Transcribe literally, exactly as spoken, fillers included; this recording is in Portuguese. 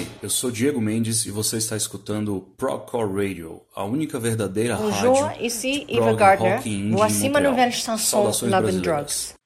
eu sou Diego Mendes e você está escutando o Progcore Radio, a única verdadeira Bonjour, rádio ici de Eva prog Gardner. rock indie Voici em ma Montréal. nouvelle chanson Saudações Love and brasileiras. Drugs.